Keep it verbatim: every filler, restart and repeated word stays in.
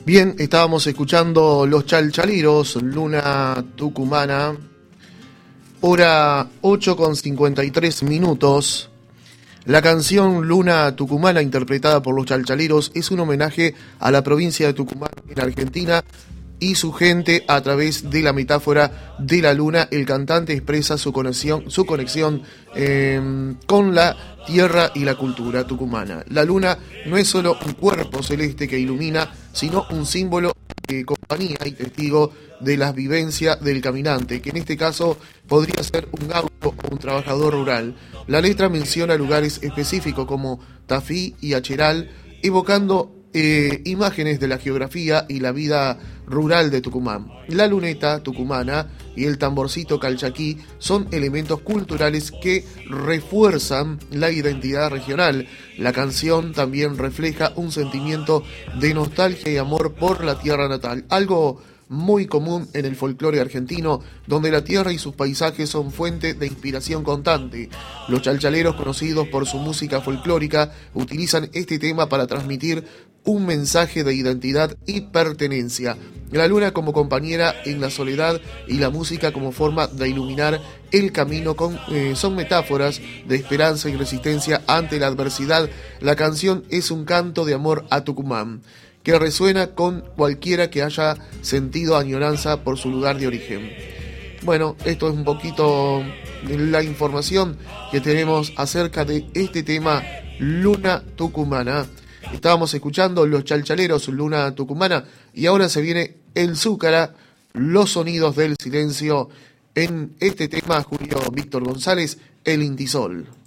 Bien, estábamos escuchando Los Chalchaleros, Luna Tucumana, hora ocho con cincuenta y tres minutos. La canción Luna Tucumana, interpretada por Los Chalchaleros, es un homenaje a la provincia de Tucumán en Argentina y su gente. A través de la metáfora de la luna, el cantante expresa su conexión, su conexión eh, con la tierra y la cultura tucumana. La luna no es solo un cuerpo celeste que ilumina, sino un símbolo de compañía y testigo de las vivencias del caminante, que en este caso podría ser un gaucho o un trabajador rural. La letra menciona lugares específicos como Tafí y Acheral, evocando Eh, imágenes de la geografía y la vida rural de Tucumán. La luneta tucumana y el tamborcito calchaquí son elementos culturales que refuerzan la identidad regional. La canción también refleja un sentimiento de nostalgia y amor por la tierra natal, algo muy común en el folclore argentino, donde la tierra y sus paisajes son fuente de inspiración constante. Los chalchaleros, conocidos por su música folclórica, utilizan este tema para transmitir un mensaje de identidad y pertenencia. La luna como compañera en la soledad y la música como forma de iluminar el camino con, eh, son metáforas de esperanza y resistencia ante la adversidad. La canción es un canto de amor a Tucumán, que resuena con cualquiera que haya sentido añoranza por su lugar de origen. Bueno, esto es un poquito la información que tenemos acerca de este tema Luna Tucumana. Estábamos escuchando Los Chalchaleros, Luna Tucumana, y ahora se viene el Zúcara, Los Sonidos del Silencio. En este tema, Julio Víctor González, El Intisol.